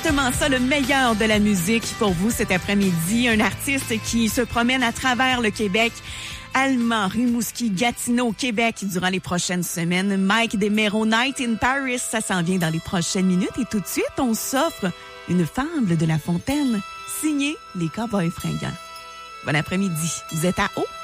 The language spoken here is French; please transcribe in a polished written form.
exactement ça, le meilleur de la musique pour vous cet après-midi. Un artiste qui se promène à travers le Québec, Allemand, Rimouski, Gatineau, Québec durant les prochaines semaines. Mike Desmarais, Night in Paris, ça s'en vient dans les prochaines minutes. Et tout de suite, on s'offre une fable de La Fontaine, signée Les Cowboys Fringants. Bon après-midi, vous êtes à haut.